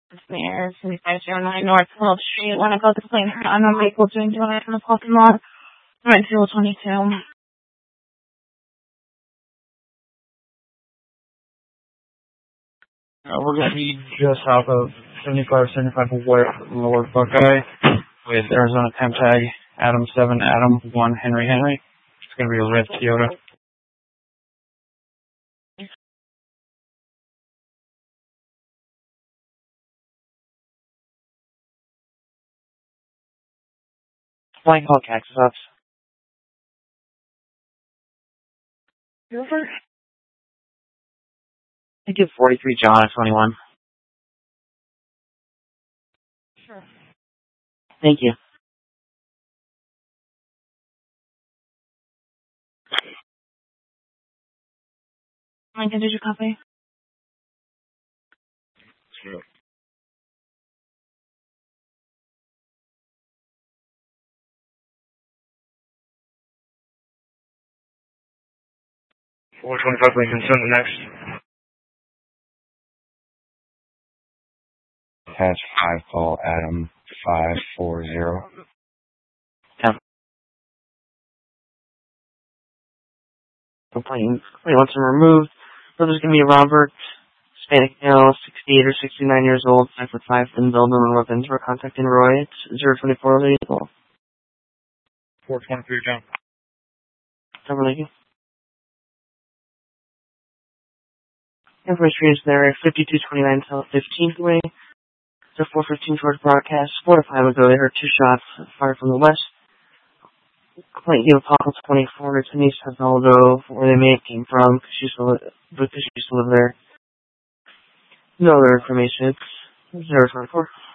Mayor, 7509 North World Street. When I got the plane, I'm on Maple doing donuts in the parking lot. I'm at 222. We're going to be just south of 75 Lower Buckeye with Arizona temp tag Adam 7, Adam 1, Henry Henry. It's going to be a red Toyota. Flying call Cactus Ops. Over. I give 43 John at 21. Sure. Thank you. Lincoln, did you copy? Sure. 425 Lincoln, send the next. Patch 5, call Adam 540. Complaint wants him removed. So there's going to be a Robert, Hispanic male, 68 or 69 years old, 5'5", thin build, and weapons. We're contacting Roy. It's 024 available. 423 John. Thank you. Information is there, 5229 South 15th Way. So 415 towards broadcast. 4 to 5 ago, they heard 2 shots fired from the west. Complaint gave a call 24 to Denise Osvaldo, where they may have came from, because she used to live there. No other information. It's 024.